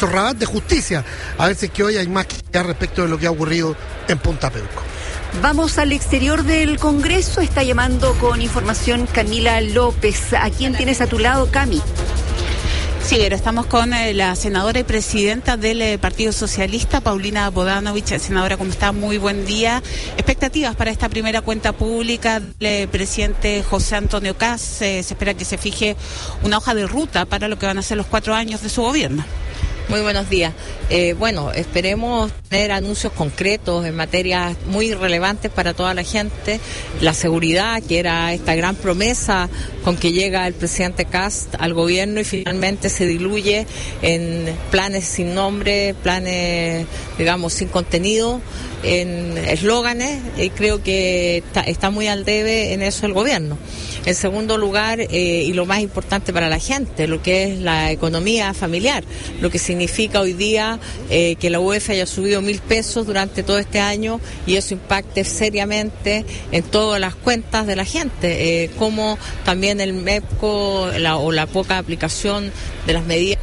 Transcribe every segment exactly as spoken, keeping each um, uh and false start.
nuestro rabat de justicia, a ver si es que hoy hay más que hablar respecto de lo que ha ocurrido en Punta Peuco. Vamos al exterior del Congreso, está llamando con información Camila López. ¿A quién tienes a tu lado, Cami? Sí, pero estamos con eh, la senadora y presidenta del eh, Partido Socialista, Paulina Bodanovich. Senadora, ¿cómo está? Muy buen día. Expectativas para esta primera cuenta pública del eh, presidente José Antonio Kast. Eh, se espera que se fije una hoja de ruta para lo que van a ser los cuatro años de su gobierno. Muy buenos días. Eh, bueno, esperemos tener anuncios concretos en materias muy relevantes para toda la gente. La seguridad, que era esta gran promesa con que llega el presidente Kast al gobierno y finalmente se diluye en planes sin nombre, planes, digamos, sin contenido, en eslóganes, y creo que está, está muy al debe en eso el gobierno. En segundo lugar, eh, y lo más importante para la gente, lo que es la economía familiar, lo que significa hoy día eh, que la U E F haya subido mil pesos durante todo este año y eso impacte seriamente en todas las cuentas de la gente, eh, como también el M E P C O la, o la poca aplicación de las medidas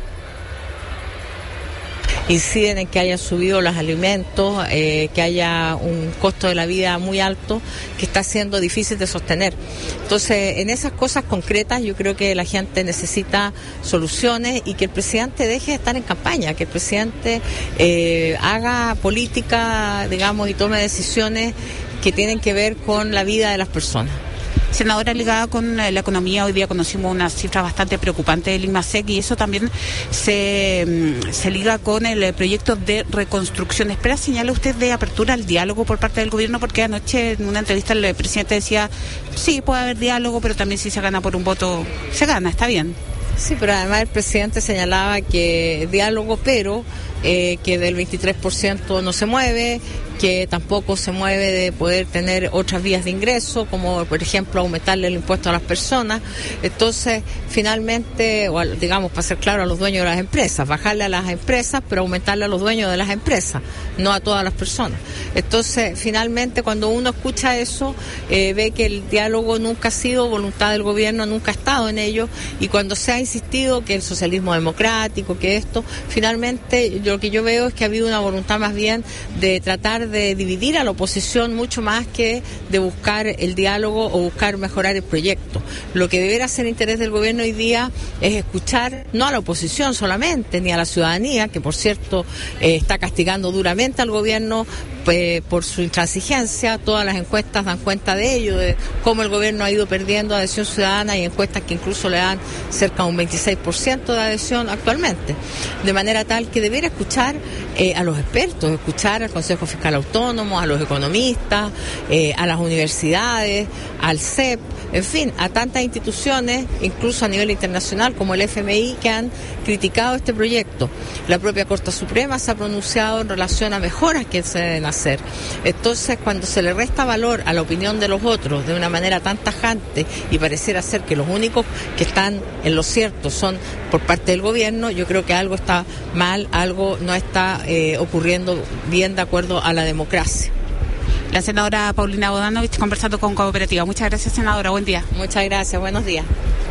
inciden en que haya subido los alimentos, eh, que haya un costo de la vida muy alto que está siendo difícil de sostener. Entonces, en esas cosas concretas yo creo que la gente necesita soluciones y que el presidente deje de estar en campaña, que el presidente eh, haga política, digamos, y tome decisiones que tienen que ver con la vida de las personas. Senadora, ligada con la economía, hoy día conocimos una cifra bastante preocupante del INMASEC y eso también se, se liga con el proyecto de reconstrucción. ¿Espera señala usted de apertura al diálogo por parte del gobierno? Porque anoche en una entrevista el presidente decía, sí, puede haber diálogo, pero también si se gana por un voto, se gana, está bien. Sí, pero además el presidente señalaba que diálogo, pero eh, que del veintitrés por ciento no se mueve, que tampoco se mueve de poder tener otras vías de ingreso, como por ejemplo aumentarle el impuesto a las personas. Entonces, finalmente, o digamos, para ser claro, a los dueños de las empresas, bajarle a las empresas, pero aumentarle a los dueños de las empresas, no a todas las personas. Entonces, finalmente, cuando uno escucha eso, eh, ve que el diálogo nunca ha sido voluntad del gobierno, nunca ha estado en ello, y cuando se ha insistido que el socialismo democrático, que esto, finalmente, yo, lo que yo veo es que ha habido una voluntad más bien de tratar de dividir a la oposición mucho más que de buscar el diálogo o buscar mejorar el proyecto. Lo que deberá ser interés del gobierno hoy día es escuchar no a la oposición solamente, ni a la ciudadanía, que por cierto eh, está castigando duramente al gobierno eh, por su intransigencia. Todas las encuestas dan cuenta de ello, de cómo el gobierno ha ido perdiendo adhesión ciudadana, y encuestas que incluso le dan cerca de un veintiséis por ciento de adhesión actualmente. De manera tal que debiera escuchar eh, a los expertos, escuchar al Consejo Fiscal Autónomo, a los economistas, eh, a las universidades, al C E P, en fin, a tantas instituciones, incluso a nivel internacional como el F M I, que han criticado este proyecto. La propia Corte Suprema se ha pronunciado en relación a mejoras que se deben hacer. Entonces, cuando se le resta valor a la opinión de los otros de una manera tan tajante y pareciera ser que los únicos que están en lo cierto son por parte del gobierno, yo creo que algo está mal, algo no está eh, ocurriendo bien de acuerdo a la democracia. La senadora Paulina Bodanovich conversando con Cooperativa. Muchas gracias, senadora. Buen día. Muchas gracias. Buenos días.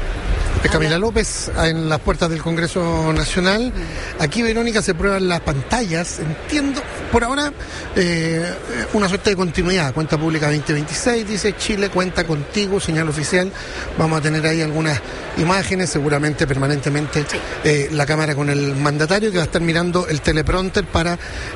Camila López, en las puertas del Congreso Nacional. Aquí, Verónica, se prueban las pantallas. Entiendo, por ahora, eh, una suerte de continuidad. Cuenta pública veinte veintiséis, dice Chile cuenta contigo, señal oficial. Vamos a tener ahí algunas imágenes, seguramente permanentemente sí. eh, la cámara con el mandatario que va a estar mirando el teleprompter para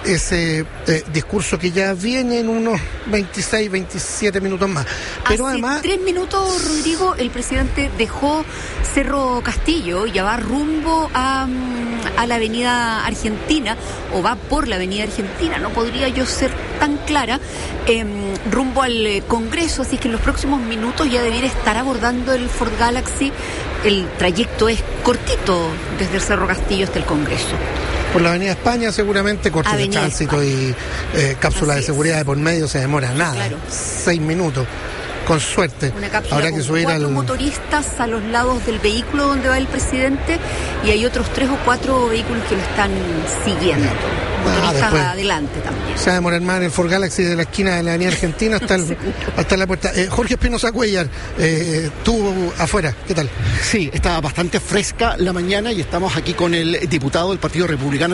ese eh, discurso que ya viene en unos veintiséis, veintisiete minutos más. Pero Hace además... tres minutos, Rodrigo, el presidente dejó Cerro Castillo, ya va rumbo a, a la avenida Argentina, o va por la avenida Argentina, no podría yo ser tan clara, eh, rumbo al Congreso, así que en los próximos minutos ya debiera estar abordando el Ford Galaxy. El trayecto es cortito desde el Cerro Castillo hasta el Congreso. Por la avenida España seguramente cortes de tránsito y eh, cápsulas de seguridad de por medio, se demora nada, claro. Seis minutos. Con suerte. Una cápsula habrá con que subir cuatro al... motoristas a los lados del vehículo donde va el presidente, y hay otros tres o cuatro vehículos que lo están siguiendo. Motoristas ah, después, adelante también. Se va a demorar más en el Ford Galaxy de la esquina de la avenida Argentina hasta, el, hasta la puerta. Eh, Jorge Espinosa Cuellar, eh, tú afuera, ¿qué tal? Sí, está bastante fresca la mañana y estamos aquí con el diputado del Partido Republicano